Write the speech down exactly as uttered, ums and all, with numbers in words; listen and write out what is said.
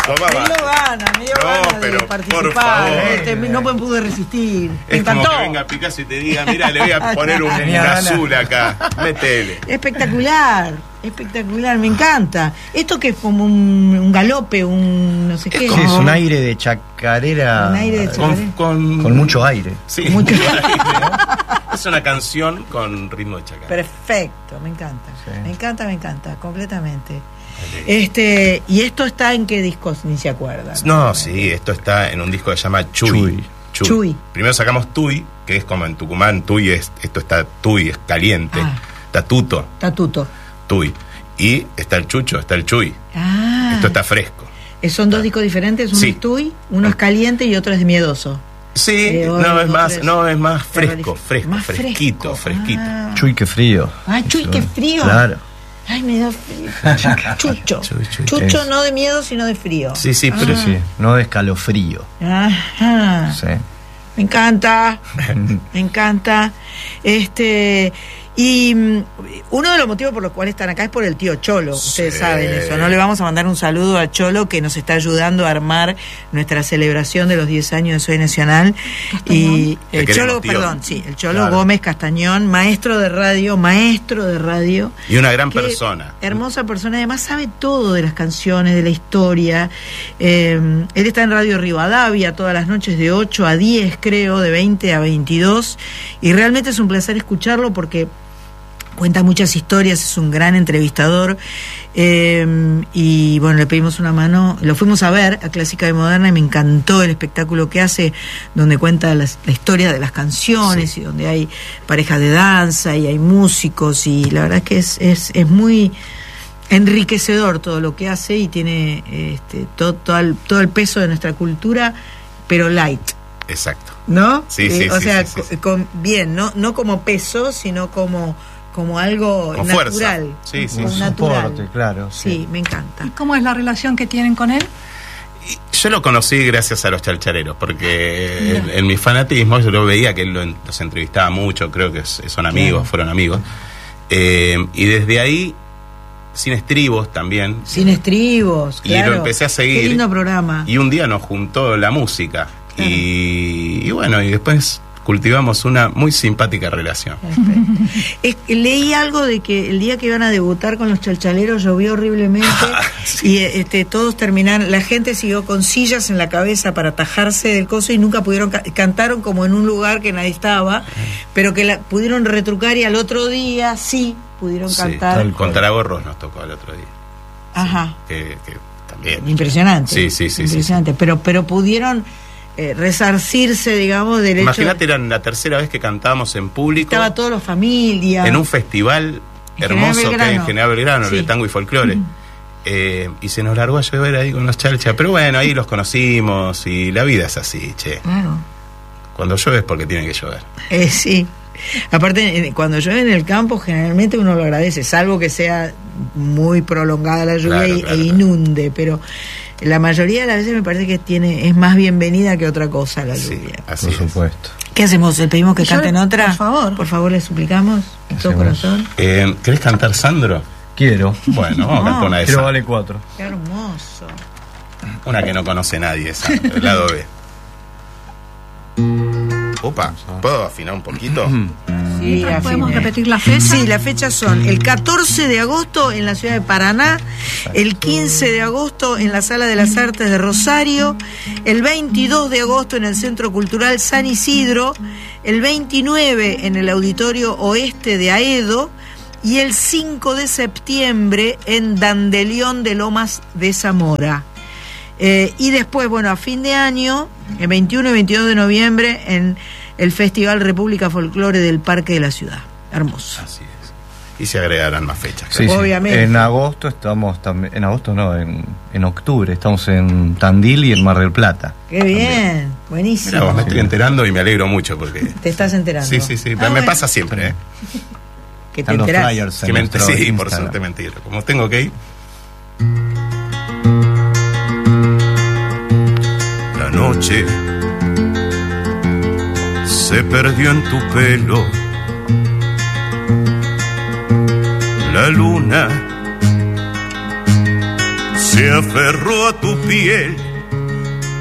Tomaba. Me dio ganas, me dio No, ganas pero, de participar. por favor. Este, no me pude resistir. Me Es encantó. como que venga Picasso y te diga, mira, le voy a poner un, un Tenía azul acá. Métele. Espectacular, espectacular, me encanta. Esto que es como un, un galope, un no sé qué. Sí, es un aire de chacarera. Un aire de chacarera. Con, con, Con mucho aire. Sí, Mucho- mucho aire, ¿no? Es una canción con ritmo de chacarera. Perfecto, me encanta. Sí. Me encanta, me encanta, completamente. Este, ¿y esto está en qué discos? Ni se acuerdan. No, sí, esto está en un disco que se llama Chuy. Chuy. Chuy. Chuy. Primero sacamos Tuy, que es como en Tucumán, Tuy es, esto está Tuy, es caliente. Ah. Está Tuto, Tatuto. Tuy. Y está el Chucho, está el Chuy. Ah. Esto está fresco. Son dos discos diferentes, uno Sí. es Tuy, uno es caliente y otro es miedoso. Sí, Eh, no otro es más, es no es más fresco, terrorífico. fresco, Más fresquito, fresco. fresquito. Ah. Chuy, qué frío. Ah, Chuy, qué frío. Claro. Ay, me da frío. Chucho. Chuy, chuy. Chucho Es- no de miedo, sino de frío. Sí, sí, Ah. pero Sí, sí, no de escalofrío. Ajá. Sí. Me encanta. Me encanta. Este. Y mm, uno de los motivos por los cuales están acá es por el tío Cholo. Ustedes Sí. saben eso, ¿no? Le vamos a mandar un saludo al Cholo que nos está ayudando a armar nuestra celebración de los diez años de Soy Nacional. Y Te el queremos, Cholo, tío. perdón, sí, el Cholo Claro. Gómez Castañón, maestro de radio, maestro de radio. Y una gran Qué persona. Hermosa persona, además sabe todo de las canciones, de la historia. Eh, él está en Radio Rivadavia todas las noches de ocho a diez, creo, de veinte a veintidós. Y realmente es un placer escucharlo porque cuenta muchas historias, es un gran entrevistador. Eh, y bueno, le pedimos una mano. Lo fuimos a ver a Clásica y Moderna y me encantó el espectáculo que hace, donde cuenta las- la historia de las canciones, Sí. y donde hay parejas de danza y hay músicos. Y la verdad es que es, es, es muy enriquecedor todo lo que hace y tiene este, todo, todo, el, todo el peso de nuestra cultura, pero light. Exacto. ¿No? Sí, sí, o sí, sea, sí, sí, co- sí. con bien, no no como peso, sino como como algo Con natural. fuerza. Sí, sí, como Un sí. natural. soporte, claro. Sí, me encanta. ¿Y cómo es la relación que tienen con él? Y yo lo conocí gracias a los chalchareros, porque en, en mi fanatismo yo lo veía que él lo- los entrevistaba mucho, creo que s- son amigos, Claro. fueron amigos. Eh, y desde ahí, Sin Estribos también. Sin estribos, Y claro. lo empecé a seguir. Qué lindo programa. Y un día nos juntó la música. Claro. Y, y bueno, y después cultivamos una muy simpática relación. Es que leí algo de que el día que iban a debutar con los chalchaleros llovió horriblemente y este todos terminaron, la gente siguió con sillas en la cabeza para atajarse del coso y nunca pudieron ca- cantaron como en un lugar que nadie estaba, pero que la pudieron retrucar y al otro día sí pudieron Sí, cantar. tal Con Taragorros nos tocó el otro día. Ajá. Que, que también. Impresionante. Sí, sí, sí, Impresionante, pero pero pudieron eh, resarcirse, digamos, del hecho Imagínate, de, era la tercera vez que cantábamos en público. estaba toda la familia. En un festival En hermoso General que hay en Belgrano. General Belgrano, el Sí. de tango y folclore. Eh, y se nos largó a llover ahí con los chalchas. Pero bueno, ahí los conocimos y la vida es así, che. Claro. Cuando llueve es porque tiene que llover. Eh, sí. Aparte, eh, cuando llueve en el campo, generalmente uno lo agradece, salvo que sea muy prolongada la lluvia Claro, y- claro, e inunde, pero la mayoría de las veces me parece que tiene es más bienvenida que otra cosa la Sí, lluvia. así Por es. supuesto. ¿Qué hacemos? ¿Le pedimos que Yo- canten otra? por favor. Por favor, le suplicamos. De todo Hacemos. corazón. Eh, ¿Querés cantar, Sandro? Quiero. Bueno, vamos a cantar una de Quiero esas. vale cuatro. Qué hermoso. Una que no conoce nadie, esa, el lado B. Opa, ¿puedo afinar un poquito? Sí, Mientras podemos afiné. repetir la fecha. Sí, las fechas son el catorce de agosto en la ciudad de Paraná, el quince de agosto en la Sala de las Artes de Rosario, el veintidós de agosto en el Centro Cultural San Isidro, el veintinueve en el Auditorio Oeste de Aedo y el cinco de septiembre en Dandelión de Lomas de Zamora. Eh, y después, bueno, a fin de año, el veintiuno y veintidós de noviembre, en el Festival República Folclore del Parque de la Ciudad. Hermoso. Así es. Y se agregarán más fechas. Sí, sí. Obviamente. En agosto estamos también, en agosto no, en, en octubre estamos en Tandil y en Mar del Plata. Qué bien, buenísimo. Mira, vos me estoy enterando y me alegro mucho porque... Te estás enterando. Sí, sí, sí, Ah, me bueno. pasa siempre, ¿eh? Que te Están los enterás. flyers Que en me nuestro sí, por Instagram. suerte mentira. Como tengo que ir... La noche se perdió en tu pelo. La luna se aferró a tu piel